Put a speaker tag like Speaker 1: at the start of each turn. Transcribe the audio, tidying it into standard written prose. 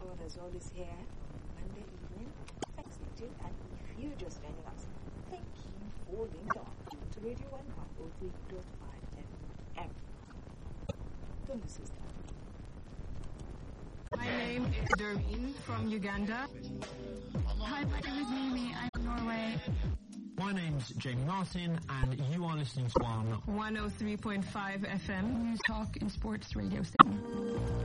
Speaker 1: Todd as always here on Monday evening, Expected. And if you're just joining us, thank you for being on to Radio 103.5 FM. Don't miss this time.
Speaker 2: My name is Doreen from Uganda.
Speaker 3: Hi, my name is Mimi. I'm from Norway.
Speaker 4: My name's Jamie Martin, and you are listening to
Speaker 2: 103.5 FM.
Speaker 3: News Talk and Sports Radio station.